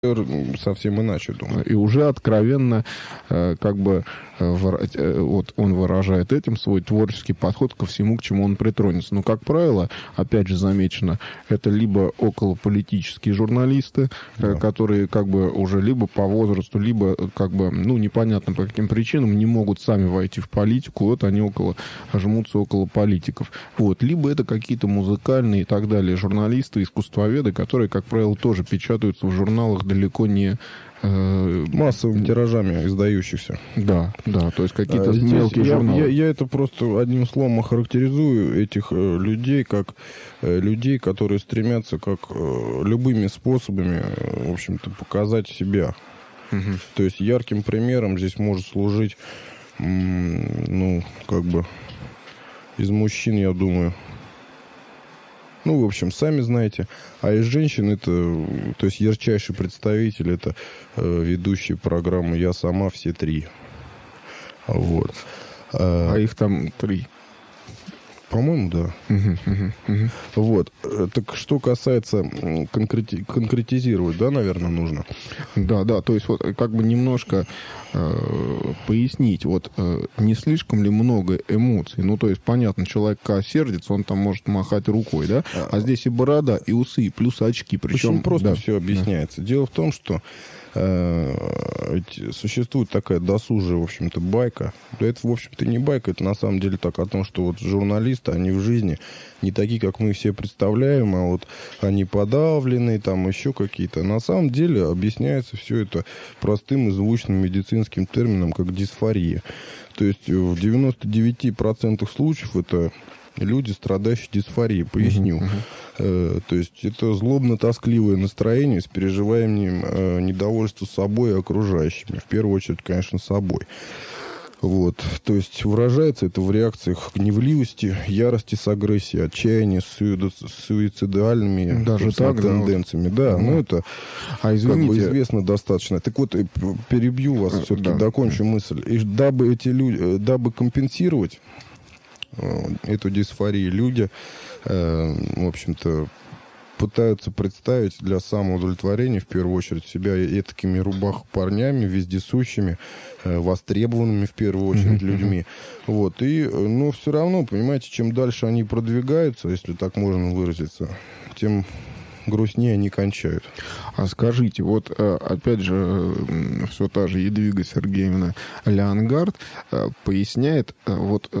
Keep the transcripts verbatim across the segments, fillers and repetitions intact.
совсем иначе думаю. И уже откровенно как бы вот он выражает этим свой творческий подход ко всему, к чему он притронется. Но, как правило, опять же замечено, это либо околополитические журналисты, да. которые как бы уже либо по возрасту, либо как бы, ну, непонятно по каким причинам не могут сами войти в политику, вот они около, жмутся около политиков. Вот. Либо это какие-то музыкальные и так далее журналисты, искусствоведы, которые, как правило, тоже печатаются в журналах далеко не массовыми тиражами издающихся. Да, да, то есть какие-то а, мелкие я, журналы. Я, я это просто одним словом охарактеризую этих э, людей как э, людей, которые стремятся как э, любыми способами, э, в общем-то, показать себя. Угу. То есть ярким примером здесь может служить, м, ну, как бы из мужчин, я думаю. Ну, в общем, сами знаете. А из женщин это, то есть ярчайший представитель, это э, ведущие программы «Я сама», все три. Вот. А, а их там три? По-моему, да. Угу, угу, угу. Вот. Так что касается конкрети... конкретизировать, да, наверное, нужно? Да, да, то есть вот как бы немножко э, пояснить, вот э, не слишком ли много эмоций? Ну, то есть, понятно, человек, когда сердится, он там может махать рукой, да? А, а здесь и борода, и усы, плюс очки. Причем очень просто да. все объясняется. Да. Дело в том, что существует такая досужая, в общем-то, байка. Да это, в общем-то, не байка, это на самом деле так о том, что вот журналисты, они в жизни не такие, как мы все представляем, а вот они подавленные, там еще какие-то. На самом деле объясняется все это простым и звучным медицинским термином, как дисфория. То есть в девяноста девяти процентах случаев это люди, страдающие дисфорией. Поясню. Uh-huh, uh-huh. Э, то есть это злобно-тоскливое настроение с переживанием э, недовольства собой и окружающими. В первую очередь, конечно, собой. Вот. То есть выражается это в реакциях гневливости, ярости с агрессией, отчаяния, с суицидальными даже так, тенденциями. Да, да, ну это а извините, как бы известно достаточно. Так вот, перебью вас, все-таки да, докончу да. мысль. И дабы эти люди, дабы компенсировать эту дисфорию, люди, э, в общем-то, пытаются представить для самоудовлетворения, в первую очередь, себя этакими рубах парнями, вездесущими, э, востребованными, в первую очередь, людьми. Вот. И, ну, все равно, понимаете, чем дальше они продвигаются, если так можно выразиться, тем грустнее они кончают. А скажите, вот опять же, все та же Едвига Сергеевна Леонгард поясняет вот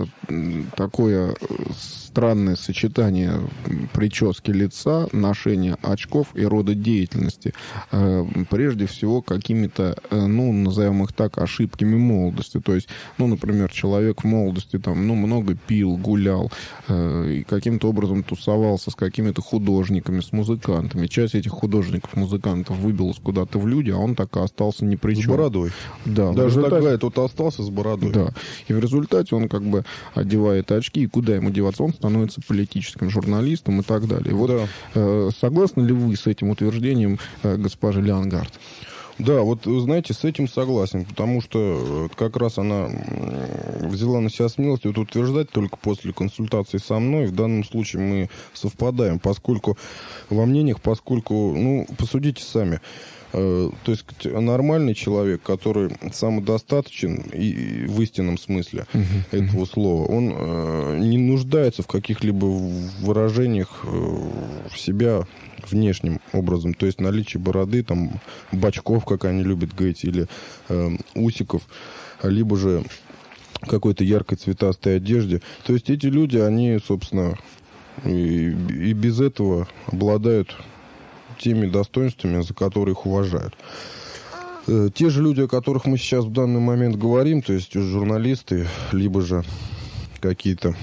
такое странное сочетание прически лица, ношения очков и рода деятельности. Прежде всего, какими-то, ну, назовем их так, ошибками молодости. То есть, ну, например, человек в молодости там, ну, много пил, гулял, и каким-то образом тусовался с какими-то художниками, с музыкантами. Часть этих художников, музыкантов выбилась куда-то в люди, а он так и остался ни при чем. С бородой. Да. Даже результате... такая, тут остался с бородой. Да. И в результате он как бы одевает очки, и куда ему деваться? Он становится политическим журналистом и так далее. Вот да. э, согласны ли вы с этим утверждением э, госпожи Леонгард? Да, вот, вы знаете, с этим согласен, потому что как раз она взяла на себя смелость вот утверждать только после консультации со мной. В данном случае мы совпадаем, поскольку во мнениях, поскольку, ну, посудите сами, э, то есть нормальный человек, который самодостаточен и в истинном смысле uh-huh, этого uh-huh. слова, он э, не нуждается в каких-либо выражениях э, в себя внешним образом, то есть наличие бороды, там, бачков, как они любят говорить, или э, усиков, либо же какой-то яркой цветастой одежде. То есть эти люди, они, собственно, и, и без этого обладают теми достоинствами, за которые их уважают. Э, те же люди, о которых мы сейчас в данный момент говорим, то есть журналисты, либо же какие-то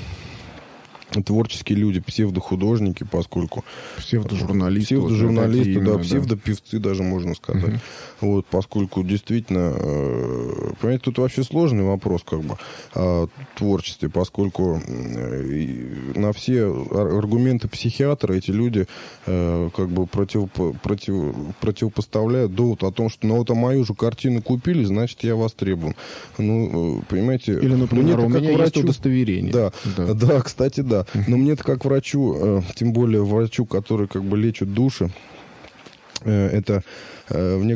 творческие люди, псевдохудожники, поскольку... Псевдожурналисты. Псевдожурналисты, вот, да, да, псевдопевцы даже, можно сказать. Uh-huh. Вот, поскольку действительно, э, понимаете, тут вообще сложный вопрос, как бы, о творчестве, поскольку э, на все аргументы психиатра эти люди э, как бы против, против, противопоставляют довод о том, что ну вот а мою же картину купили, значит, я востребован. Ну, понимаете... Или, например, у меня есть удостоверение. Да, да, да, кстати, да. Но мне-то как врачу, тем более врачу, который как бы лечит души, это в